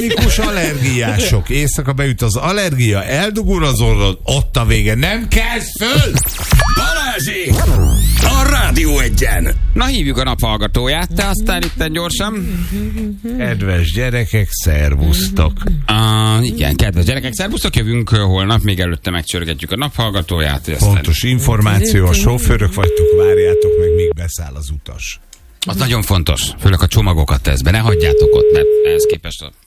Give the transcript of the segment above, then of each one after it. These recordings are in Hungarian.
krónikus allergiások. Éjszaka beüt az allergia, eldugur az orrod, ott a vége. Nem kezd föl! Balázsék! A Rádió Egyen! Na, hívjuk a naphallgatóját, te aztán itt gyorsan. Kedves gyerekek, szervusztok! Igen, kedves gyerekek, szervusztok, jövünk holnap, még előtte megcsörgetjük a naphallgatóját. Fontos információ, a sofőrök vagytok, várjátok meg, míg beszáll az utas. Az nagyon fontos, főleg a csomagokat tesz be, ne hagyjátok ott, mert ehhez képest a...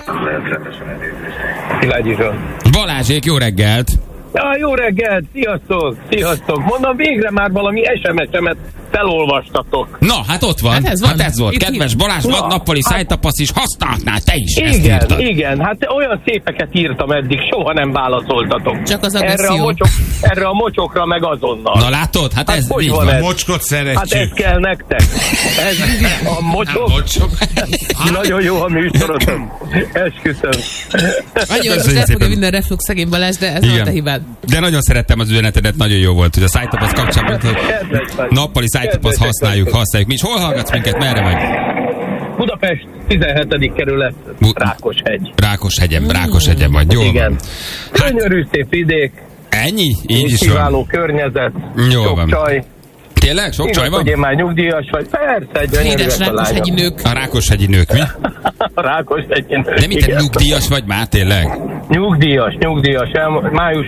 Balázsék, jó reggelt! Ja, jó reggelt, sziasztok! Mondom, végre már valami SMS-emet felolvastatok. Na, hát ott van. Hát ez volt. Kedves Balázs, van nappali szájtapasz is, használhatnál te is. Igen, hát olyan szépeket írtam eddig, soha nem válaszoltatok. Csak az agresszió. Erre a mocsokra meg azonnal. Na látod? Hát ez hogy így van. A mocskot szeretjük. Hát ez kell nektek. Ez a mocsok. Nagyon jó a műsorotok. Esküszöm. Annyi, hogy most elfogja minden reflux szegény Balázs, de ez nem a te hibád. De nagyon szerettem az üzenetedet, nagyon jó volt, hogy a szájtapasz kapcsolatban, hogy nappali szájtapasz használjuk. Mi is hol hallgatsz minket, merre vagy? Budapest, 17. kerület, Rákoshegy. Rákoshegyen vagy, jól igen. Van. Gyönyörű szép vidék. Ennyi? Így is kiváló van. környezet. Jól sok van. Csaj. Tényleg? Sok csaj van? Hogy én már nyugdíjas vagy. Persze, Édes rákoshegyi nők. A rákoshegyi nők, mi? A Rákoshegyi nők. De mit, te nyugdíjas vagy már, tényleg? Nyugdíjas. Május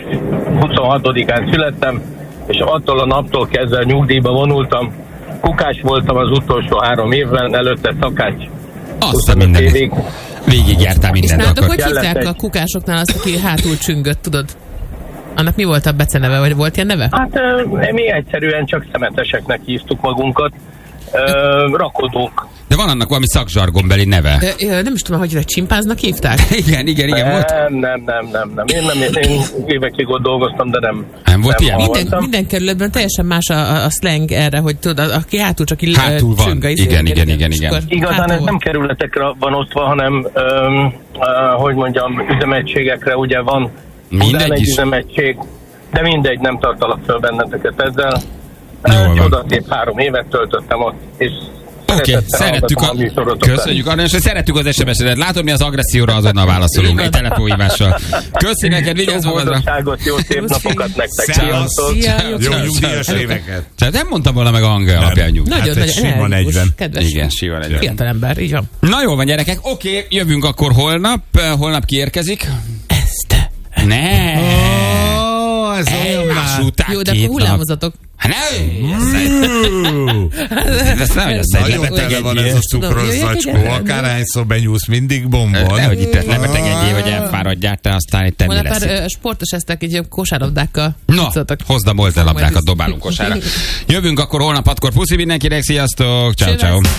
26-án születtem, és attól a naptól kezdve nyugdíjba vonultam. Kukás voltam az utolsó 3 évben, előtte szakács. Azt minden. Végigjártál És mindent. nálatok hogy hívták a kukásoknál azt, aki hátul csüngött, tudod? Annak mi volt a beceneve, vagy volt ilyen neve? Hát mi egyszerűen csak szemeteseknek hívtuk magunkat. Rakodók. De van annak valami szakzsargonbeli neve. Nem is tudom, hogy csimpáznak hívták? Igen, volt. Nem. Én évekig ott dolgoztam, de nem. Nem volt ilyen? Minden kerületben teljesen más a slang erre, hogy tudod, aki hátul csak így hátul van. csünga. Igen. Igazán ez nem kerületekre van osztva, hanem hogy mondjam, üzemegységekre ugye van. Mindegy is. Üzemegység, de mindegy, nem tartalak föl benneteket ezzel. Csodaszép 3 évet töltöttem ott, és szerettük köszönjük, Arra, és szerettük az SMS-edet. Látod, mi az agresszióra azonnal válaszolunk egy telefonhívással. Köszi neked, vigyázz magadra. Jó szép napokat nektek. Sziasztok. Jó nyugdíjas éveket. Tehát nem mondtam volna meg a hang alapján nyugdíj. Nagyon sima 40. Kedves. Igen, sima 40. Fiatal ember, így van. Na jól van, gyerekek. Oké, jövünk akkor holnap. Holnap kiérkezik. Este. Ne. Ez olyan más Után jó, de akkor hullámozatok. Hát ezt nem, hogy azt nagyon tele van ez a cukros zacskó. Akárhányszor benyúlsz, mindig bombon. Nehogy itt ne betegedjél, vagy elfáradjál, te aztán itt mi lesz. Pár sportos eztek így kosárlabdákkal. No, hozd a boltelabdákat, dobálunk kosárra. Jövünk akkor holnap 6-kor. Puszi mindenkinek, sziasztok! Ciao.